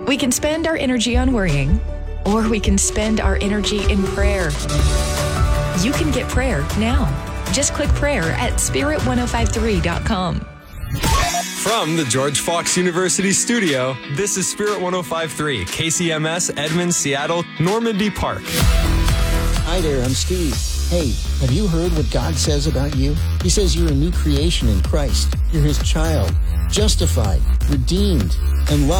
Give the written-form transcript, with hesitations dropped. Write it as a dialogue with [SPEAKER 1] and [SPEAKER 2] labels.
[SPEAKER 1] We can spend our energy on worrying, or we can spend our energy in prayer. You can get prayer now. Just click prayer at spirit1053.com.
[SPEAKER 2] From the George Fox University studio, this is Spirit 105.3, KCMS, Edmonds, Seattle, Normandy Park.
[SPEAKER 3] Hi there, I'm Steve. Hey, have you heard what God says about you? He says you're a new creation in Christ. You're His child, justified, redeemed, and loved.